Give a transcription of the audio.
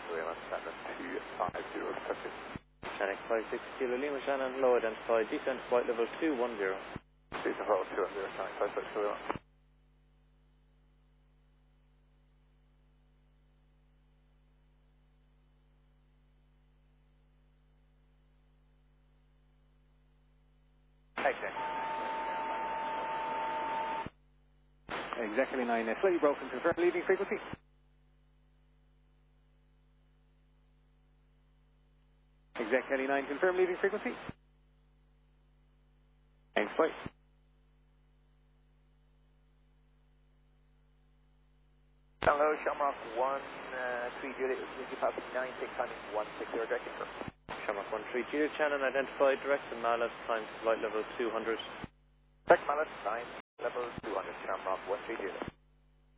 Shannon 250. Shannon 56 Kilo Lima Shannon, low identified, descent flight level 210. Descent level 210, Shannon 56 Kilo Lima. Okay. Exactly 9, slightly broken, confirm leaving frequency. Exactly 9, confirm leaving frequency. Thanks, flight. Hello, Shamrock 130, you passing 96, timing 160, direct confirm. Shamrock 130, Shannon identified, direct to Mallet, time flight level 200. Direct Mallet, time level 200, Shamrock 130.